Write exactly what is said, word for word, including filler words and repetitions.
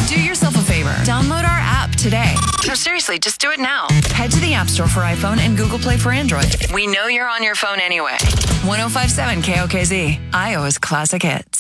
Do yourself a favor. Download our app today. No, seriously, just do it now. Head to the App Store for iPhone and Google Play for Android. We know you're on your phone anyway. one oh five point seven K O K Z, Iowa's classic hit.